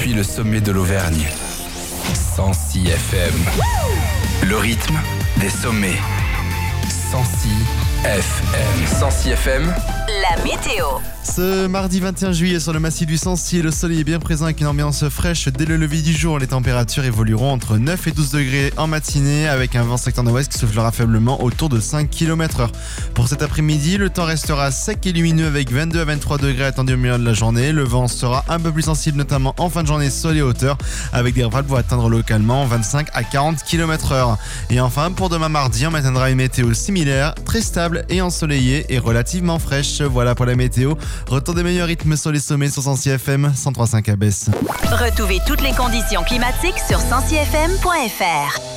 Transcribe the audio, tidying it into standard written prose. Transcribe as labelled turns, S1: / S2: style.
S1: depuis le sommet de l'Auvergne. 106 FM. Le rythme des sommets. 106 FM. 106 FM.
S2: La météo.
S3: Ce mardi 21 juillet sur le massif du Sancy, le soleil est bien présent avec une ambiance fraîche dès le lever du jour. Les températures évolueront entre 9 et 12 degrés en matinée avec un vent secteur nord-ouest qui soufflera faiblement autour de 5 km/h. Pour cet après-midi, le temps restera sec et lumineux avec 22 à 23 degrés attendus au milieu de la journée. Le vent sera un peu plus sensible notamment en fin de journée sol et hauteur avec des rafales pour atteindre localement 25 à 40 km/h. Et enfin, pour demain mardi, on maintiendra une météo similaire, très stable et ensoleillée et relativement fraîche. Voilà pour la météo. Retour des meilleurs rythmes sur les sommets sur 106 FM, 103.5 à Besse.
S2: Retrouvez toutes les conditions climatiques sur 106fm.fr.